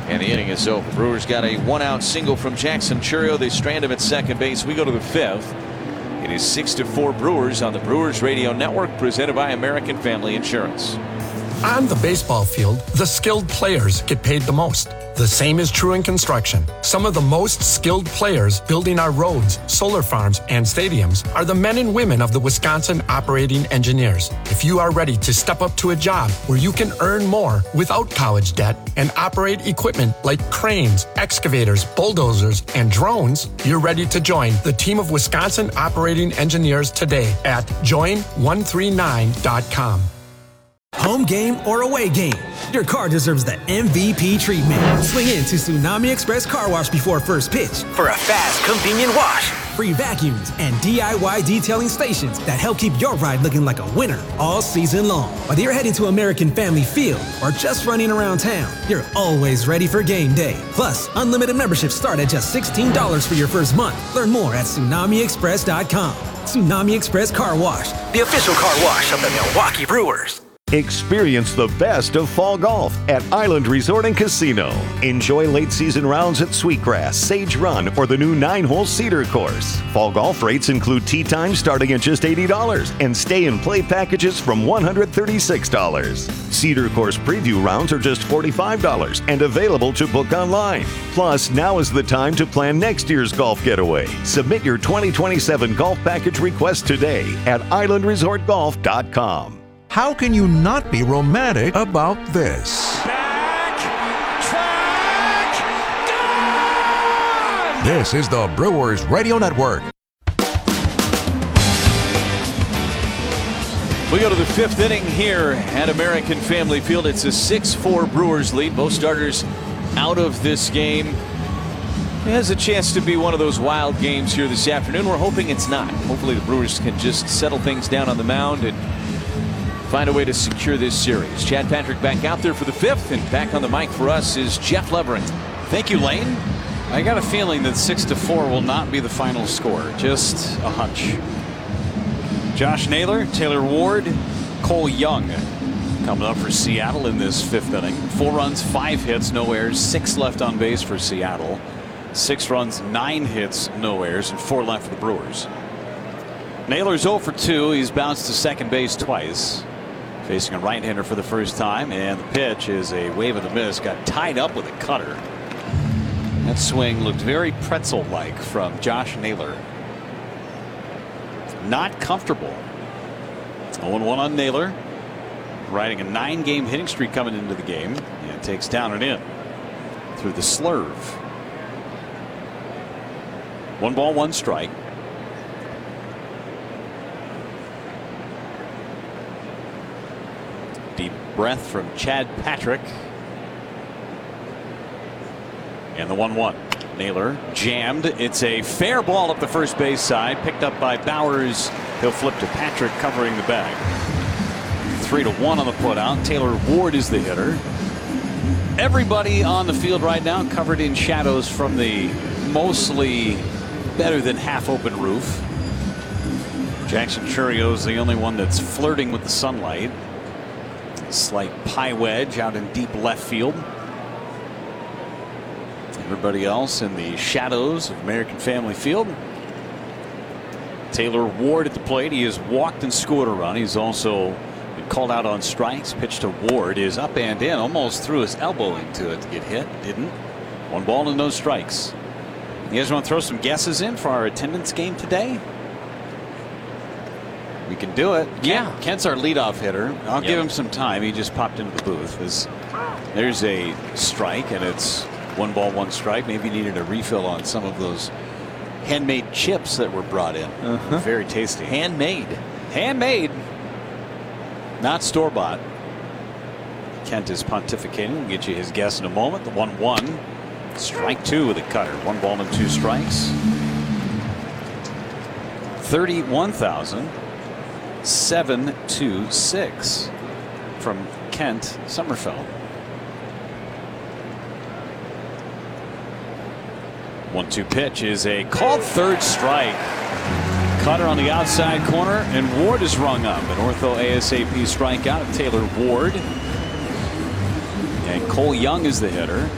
And the inning is over. Brewers got a 1-out single from Jackson Chourio. They strand him at second base. We go to the fifth. It is 6-4 Brewers on the Brewers Radio Network, presented by American Family Insurance. On the baseball field, the skilled players get paid the most. The same is true in construction. Some of the most skilled players building our roads, solar farms, and stadiums are the men and women of the Wisconsin Operating Engineers. If you are ready to step up to a job where you can earn more without college debt and operate equipment like cranes, excavators, bulldozers, and drones, you're ready to join the team of Wisconsin Operating Engineers today at join139.com. Home game or away game, your car deserves the MVP treatment. Swing in to Tsunami Express Car Wash before first pitch for a fast, convenient wash. Free vacuums and DIY detailing stations that help keep your ride looking like a winner all season long. Whether you're heading to American Family Field or just running around town, you're always ready for game day. Plus, unlimited memberships start at just $16 for your first month. Learn more at TsunamiExpress.com. Tsunami Express Car Wash, the official car wash of the Milwaukee Brewers. Experience the best of fall golf at Island Resort and Casino. Enjoy late season rounds at Sweetgrass, Sage Run, or the new 9-hole Cedar course. Fall golf rates include tee time starting at just $80 and stay and play packages from $136. Cedar course preview rounds are just $45 and available to book online. Plus, now is the time to plan next year's golf getaway. Submit your 2027 golf package request today at islandresortgolf.com. How can you not be romantic about this? Back, This is the Brewers Radio Network. We go to the fifth inning here at American Family Field. It's a 6-4 Brewers lead. Both starters out of this game. It has a chance to be one of those wild games here this afternoon. We're hoping it's not. Hopefully the Brewers can just settle things down on the mound and find a way to secure this series. Chad Patrick back out there for the fifth, and back on the mic for us is Jeff Levering. Thank you, Lane. I got a feeling that 6-4 will not be the final score. Just a hunch. Josh Naylor, Taylor Ward, Cole Young coming up for Seattle in this fifth inning. 4 runs, 5 hits, no errors, 6 left on base for Seattle. 6 runs, 9 hits, no errors, and 4 left for the Brewers. Naylor's 0 for 2. He's bounced to second base twice. Facing a right-hander for the first time, and the pitch is a wave of the miss. Got tied up with a cutter. That swing looked very pretzel-like from Josh Naylor. Not comfortable. 0-1 on Naylor. Riding a 9-game hitting streak coming into the game. And takes down and in through the slurve. 1 ball, 1 strike. Deep breath from Chad Patrick. And the 1-1. Naylor jammed. It's a fair ball up the first base side. Picked up by Bowers. He'll flip to Patrick covering the bag. 3-1 on the putout. Taylor Ward is the hitter. Everybody on the field right now covered in shadows from the mostly better than half open roof. Jackson Chourio is the only one that's flirting with the sunlight. Slight pie wedge out in deep left field. Everybody else in the shadows of American Family Field. Taylor Ward at the plate. He has walked and scored a run. He's also been called out on strikes. Pitch to Ward is up and in. Almost threw his elbow into it to get hit. Didn't. 1 ball and no strikes. You guys want to throw some guesses in for our attendance game today? We can do it. Yeah. Kent's our leadoff hitter. I'll give him some time. He just popped into the booth. There's a strike, and it's 1 ball, 1 strike. Maybe you needed a refill on some of those handmade chips that were brought in. Very tasty. Handmade. Handmade. Not store-bought. Kent is pontificating. We'll get you his guess in a moment. The 1-1. Strike 2 with a cutter. 1 ball and 2 strikes. 31,726 from Kent Sommerfeld. 1-2 pitch is a called third strike. Cutter on the outside corner, and Ward is rung up. An ortho ASAP strikeout of Taylor Ward. And Cole Young is the hitter.